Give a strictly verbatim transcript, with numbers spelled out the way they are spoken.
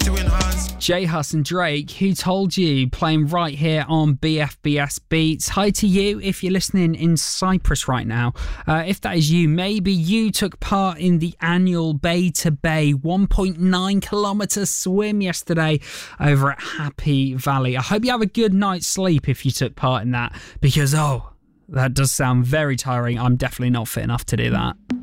to enhance. J Hus and Drake, Who Told You, playing right here on B F B S Beats. Hi to you if you're listening in Cyprus right now. Uh, if that is you, maybe you took part in the annual Bay to Bay one point nine kilometre swim yesterday over at Happy Valley. I hope you have a good night's sleep if you took part in that, because, oh, that does sound very tiring. I'm definitely not fit enough to do that.